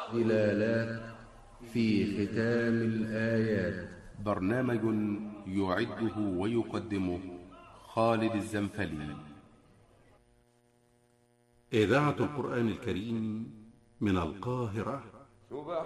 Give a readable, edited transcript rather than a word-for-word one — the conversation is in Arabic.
دلالات في ختام الآيات. برنامج يعده ويقدمه خالد الزنفلي. إذاعة القرآن الكريم من القاهرة.